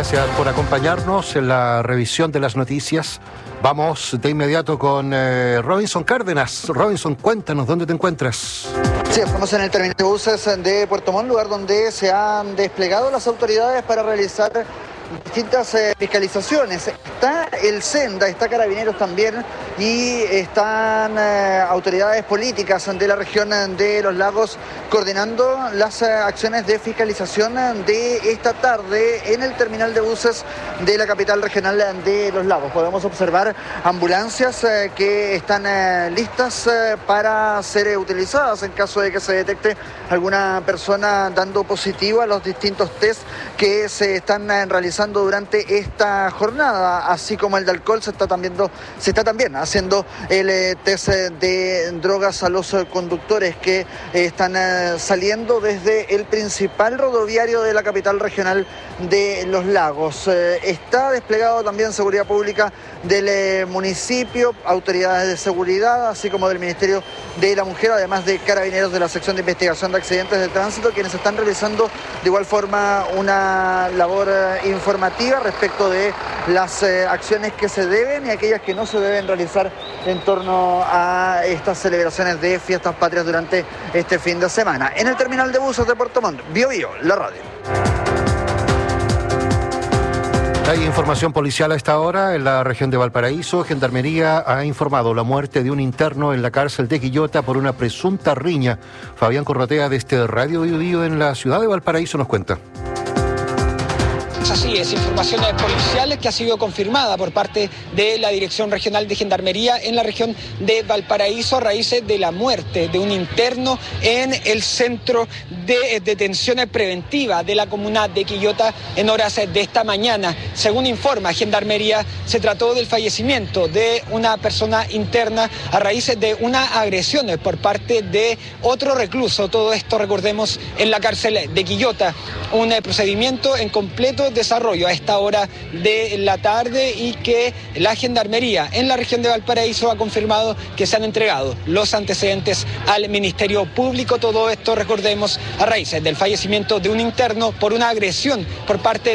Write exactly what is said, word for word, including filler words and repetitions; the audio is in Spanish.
Gracias por acompañarnos en la revisión de las noticias. Vamos de inmediato con eh, Robinson Cárdenas. Robinson, cuéntanos, ¿dónde te encuentras? Sí, estamos en el terminal de buses de Puerto Montt, lugar donde se han desplegado las autoridades para realizar distintas eh, fiscalizaciones. Está el Senda, está Carabineros también y están eh, autoridades políticas de la región de Los Lagos coordinando las eh, acciones de fiscalización de esta tarde en el terminal de buses de la capital regional de Los Lagos. Podemos observar ambulancias eh, que están eh, listas eh, para ser eh, utilizadas en caso de que se detecte alguna persona dando positivo a los distintos test que se están eh, realizando durante esta jornada, así como el de alcohol. Se está también, se está también haciendo el eh, test de drogas a los eh, conductores que eh, están eh, saliendo desde el principal rodoviario de la capital regional de Los Lagos. Eh, está desplegado también seguridad pública del eh, municipio, autoridades de seguridad, así como del Ministerio de la Mujer, además de Carabineros de la sección de investigación de accidentes de tránsito, quienes están realizando de igual forma una labor eh, informativa respecto de las eh, acciones que se deben y aquellas que no se deben realizar en torno a estas celebraciones de fiestas patrias durante este fin de semana. En el terminal de buses de Puerto Montt, Bio Bio, la radio. Hay información policial a esta hora en la región de Valparaíso. Gendarmería ha informado la muerte de un interno en la cárcel de Quillota por una presunta riña. Fabián Corrotea, de este Radio Bio Bio en la ciudad de Valparaíso, nos cuenta. Así es, información policial que ha sido confirmada por parte de la Dirección Regional de Gendarmería en la región de Valparaíso a raíz de la muerte de un interno en el centro de detención preventiva de la comuna de Quillota en horas de esta mañana. Según informa Gendarmería, se trató del fallecimiento de una persona interna a raíz de una agresión por parte de otro recluso. Todo esto, recordemos, en la cárcel de Quillota. Un procedimiento en completo desarrollo a esta hora de la tarde y que la Gendarmería en la región de Valparaíso ha confirmado que se han entregado los antecedentes al Ministerio Público. Todo esto, recordemos, a raíz del fallecimiento de un interno por una agresión por parte